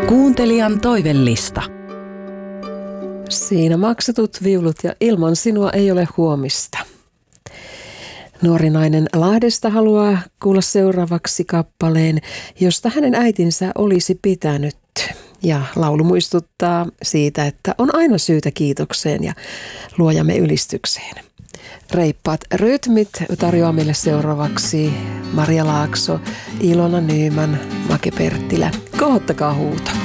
Kuuntelijan toivellista. Siinä maksetut viulut ja ilman sinua ei ole huomista. Nuori nainen Lahdesta haluaa kuulla seuraavaksi kappaleen, josta hänen äitinsä olisi pitänyt. Ja laulu muistuttaa siitä, että on aina syytä kiitokseen ja luojamme ylistykseen. Reippaat rytmit tarjoaa meille seuraavaksi Maria Laakso, Ilona Nyman, Make Perttilä. Kohottakaa huuto.